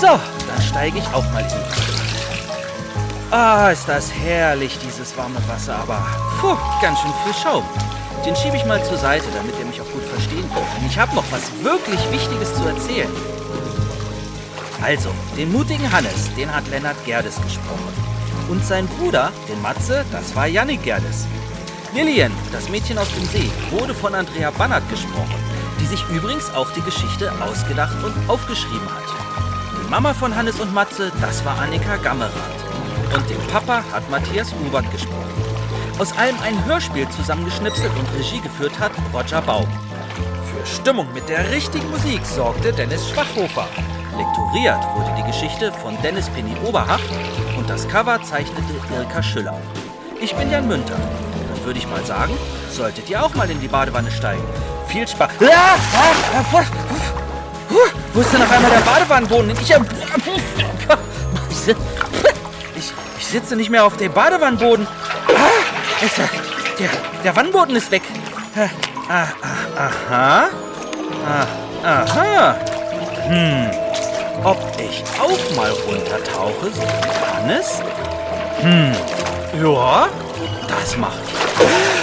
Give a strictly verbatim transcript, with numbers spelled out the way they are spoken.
So, dann steige ich auch mal in. Ah, ist das herrlich, dieses warme Wasser, aber puh, ganz schön viel Schaum. Den schiebe ich mal zur Seite, damit ihr mich auch gut verstehen könnt. Denn ich habe noch was wirklich Wichtiges zu erzählen. Also, den mutigen Hannes, den hat Lennart Gerdes gesprochen. Und sein Bruder, den Matze, das war Jannik Gerdes. Lillian, das Mädchen aus dem See, wurde von Andrea Bannert gesprochen, die sich übrigens auch die Geschichte ausgedacht und aufgeschrieben hat. Die Mama von Hannes und Matze, das war Annika Gammerath. Und den Papa hat Matthias Hubert gesprochen. Aus allem ein Hörspiel zusammengeschnipselt und Regie geführt hat Roger Baum. Für Stimmung mit der richtigen Musik sorgte Dennis Schwachhofer. Lektoriert wurde die Geschichte von Dennis Penny Oberhacht und das Cover zeichnete Ilka Schüller. Ich bin Jan Münter. Dann würde ich mal sagen, solltet ihr auch mal in die Badewanne steigen. Viel Spaß. Ah, ah, ah, wo ist denn auf einmal der Badewannenboden? Ich, ich, ich sitze nicht mehr auf dem Badewannenboden. Ah, ist der, der, der Wannenboden ist weg. Ah, ah, aha. Ah, aha. Hm. Ob ich auch mal runtertauche, so wie Hannes? Hm. Ja, das mache ich.